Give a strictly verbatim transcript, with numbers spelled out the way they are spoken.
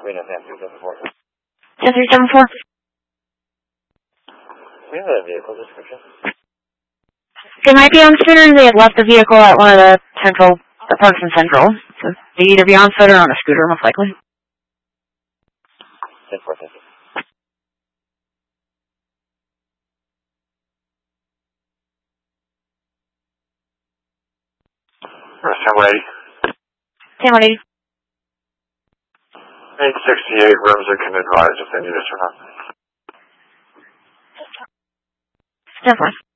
Reno, ten three seven four. ten three seven four. We have a vehicle description. They might be on foot, or they had left the vehicle at one of the central, the parks in Central. So they'd either be on foot or on a scooter, most likely. ten four, thank you. Sam one eighty. Sam one eighty. eight sixty-eight rooms that can advise if they need us or not. ten four.